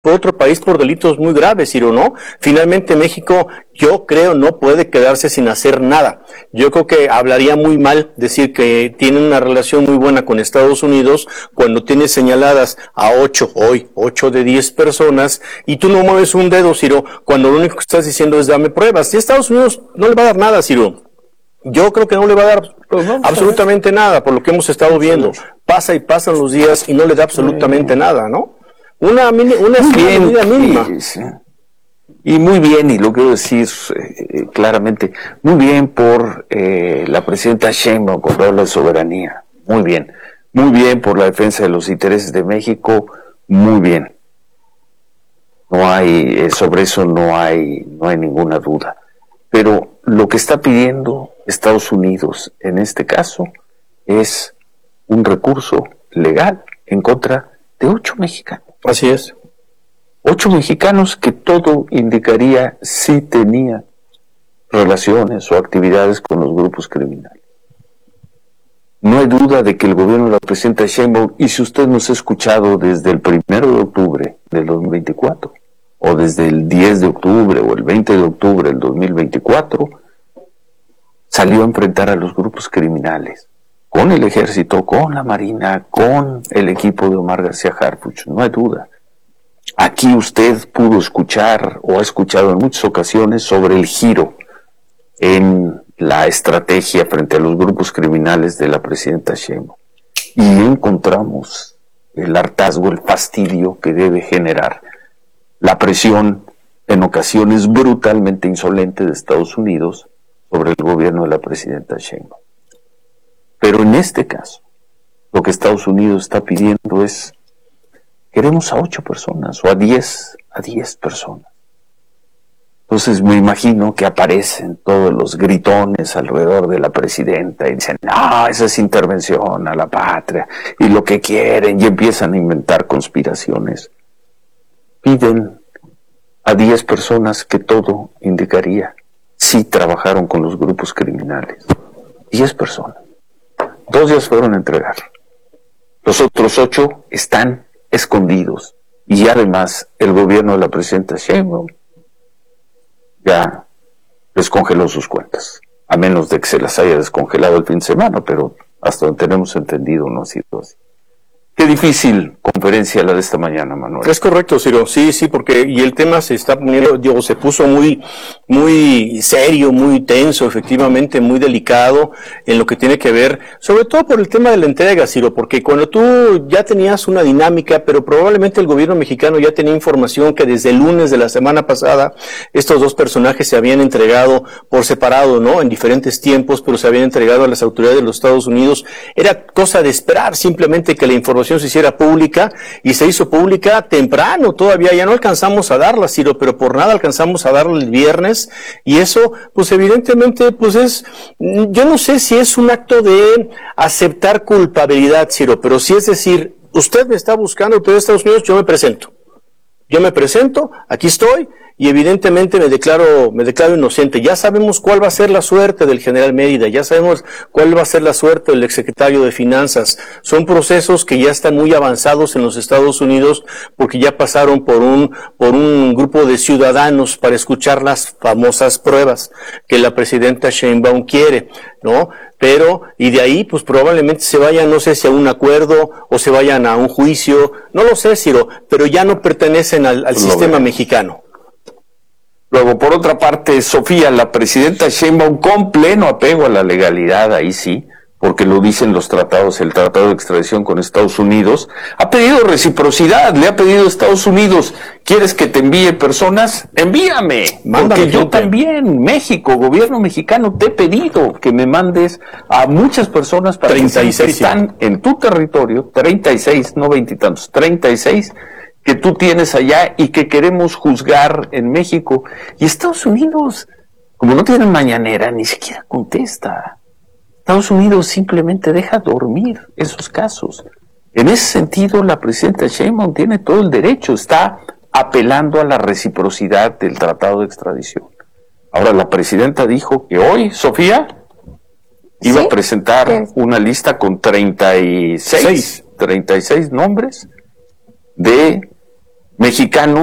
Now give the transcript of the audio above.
por otro país por delitos muy graves, Ciro, ¿no? Finalmente México, yo creo, no puede quedarse sin hacer nada. Yo creo que hablaría muy mal decir que tiene una relación muy buena con Estados Unidos cuando tiene señaladas a 8 de 10 personas, y tú no mueves un dedo, Ciro, cuando lo único que estás diciendo es dame pruebas. Y Estados Unidos no le va a dar nada, Ciro. Yo creo que no le va a dar absolutamente nada, por lo que hemos estado viendo. Pasa y pasan los días y no le da absolutamente nada, ¿no? Una medida mínima. Y muy bien, y lo quiero decir claramente, muy bien por la presidenta Sheinbaum cuando habla de soberanía, muy bien por la defensa de los intereses de México, muy bien. No hay, sobre eso no hay ninguna duda. Pero lo que está pidiendo Estados Unidos en este caso es un recurso legal en contra de 8 mexicanos. Así es. 8 mexicanos que todo indicaría si tenían relaciones o actividades con los grupos criminales. No hay duda de que el gobierno de la presidenta Sheinbaum, y si usted nos ha escuchado desde el 1 de octubre del 2024, o desde el 10 de octubre o el 20 de octubre del 2024, salió a enfrentar a los grupos criminales, con el ejército, con la marina, con el equipo de Omar García Harfuch, no hay duda. Aquí usted pudo escuchar, o ha escuchado en muchas ocasiones, sobre el giro en la estrategia frente a los grupos criminales de la presidenta Sheinbaum. Y encontramos el hartazgo, el fastidio que debe generar la presión, en ocasiones brutalmente insolente, de Estados Unidos sobre el gobierno de la presidenta Sheinbaum. Pero en este caso, lo que Estados Unidos está pidiendo es: queremos a 8 personas o a 10 personas. Entonces me imagino que aparecen todos los gritones alrededor de la presidenta y dicen, no, esa es intervención a la patria, y lo que quieren, y empiezan a inventar conspiraciones. Piden a 10 personas que todo indicaría sí trabajaron con los grupos criminales. 10 personas. 2 ya fueron a entregar. Los otros 8 están escondidos. Y además el gobierno de la presidenta Sheinbaum ya descongeló sus cuentas. A menos de que se las haya descongelado el fin de semana, pero hasta donde tenemos entendido no ha sido así. Qué difícil conferencia la de esta mañana, Manuel. Es correcto, Ciro, sí, porque y el tema se está poniendo, se puso muy serio, muy tenso, efectivamente, muy delicado en lo que tiene que ver, sobre todo por el tema de la entrega, Ciro, porque cuando tú ya tenías una dinámica, pero probablemente el gobierno mexicano ya tenía información que desde el lunes de la semana pasada estos 2 personajes se habían entregado por separado, ¿no? En diferentes tiempos, pero se habían entregado a las autoridades de los Estados Unidos. Era cosa de esperar simplemente que la información se hiciera pública, y se hizo pública temprano todavía. Ya no alcanzamos a darla, Ciro, pero por nada alcanzamos a darla el viernes, y eso, pues evidentemente, pues es, yo no sé si es un acto de aceptar culpabilidad, Ciro, pero sí es decir, usted me está buscando, usted de Estados Unidos, yo me presento, aquí estoy, y evidentemente me declaro inocente. Ya sabemos cuál va a ser la suerte del general Mérida, ya sabemos cuál va a ser la suerte del exsecretario de Finanzas. Son procesos que ya están muy avanzados en los Estados Unidos, porque ya pasaron por un grupo de ciudadanos para escuchar las famosas pruebas que la presidenta Sheinbaum quiere, ¿no? Pero, y de ahí, pues probablemente se vayan, no sé si a un acuerdo o se vayan a un juicio, no lo sé, Ciro, pero ya no pertenecen al sistema mexicano. Luego, por otra parte, Sofía, la presidenta Sheinbaum, con pleno apego a la legalidad, ahí sí, porque lo dicen los tratados, el tratado de extradición con Estados Unidos, ha pedido reciprocidad, le ha pedido a Estados Unidos: ¿quieres que te envíe personas? Envíame, porque yo también, México, gobierno mexicano, te he pedido que me mandes a muchas personas para 36, que están en tu territorio, 36, no 20 y tantos, 36, que tú tienes allá y que queremos juzgar en México. Y Estados Unidos, como no tienen mañanera, ni siquiera contesta. Estados Unidos simplemente deja dormir esos casos. En ese sentido, la presidenta Sheinbaum tiene todo el derecho, está apelando a la reciprocidad del tratado de extradición. Ahora, la presidenta dijo que hoy, Sofía, iba a presentar una lista con 36 nombres de mexicano